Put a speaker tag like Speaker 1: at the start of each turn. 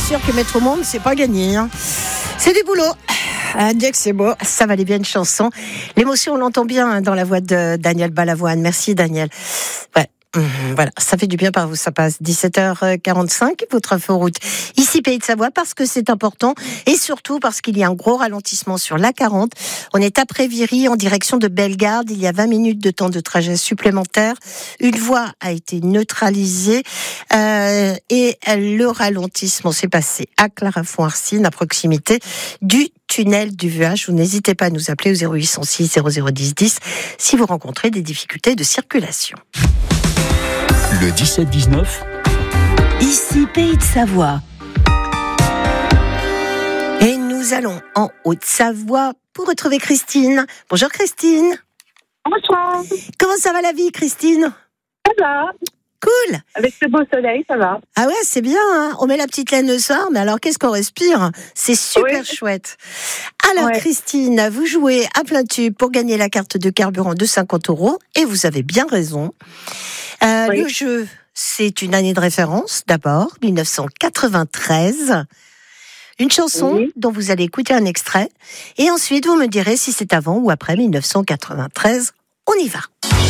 Speaker 1: sûr que mettre au monde, c'est pas gagné. Hein. C'est du boulot. Dieu que c'est beau, ça valait bien une chanson. L'émotion, on l'entend bien dans la voix de Daniel Balavoine. Merci Daniel. Ouais. Voilà, ça fait du bien par vous, ça passe 17h45, votre inforoute ici Pays de Savoie, parce que c'est important et surtout parce qu'il y a un gros ralentissement sur l'A40. On est à Préviry en direction de Bellegarde, il y a 20 minutes de temps de trajet supplémentaire. Une voie a été neutralisée et le ralentissement s'est passé à Clarafond-Arcine, à proximité du tunnel du Vuage. Vous n'hésitez pas à nous appeler au 0806 0010 10 si vous rencontrez des difficultés de circulation.
Speaker 2: Le 17-19,
Speaker 3: ici Pays de Savoie.
Speaker 1: Et nous allons en Haute-Savoie pour retrouver Christine. Bonjour Christine.
Speaker 4: Bonsoir.
Speaker 1: Comment ça va la vie Christine ?
Speaker 4: Ça va.
Speaker 1: Cool.
Speaker 4: Avec ce beau soleil, ça va.
Speaker 1: Ah ouais, c'est bien, hein. On met la petite laine le soir, mais alors qu'est-ce qu'on respire ? C'est super chouette. Alors Christine, vous jouez à plein tube pour gagner la carte de carburant de 50 € et vous avez bien raison. Le jeu, c'est une année de référence, d'abord, 1993. Une chanson dont vous allez écouter un extrait. Et ensuite, vous me direz si c'est avant ou après 1993. On y va.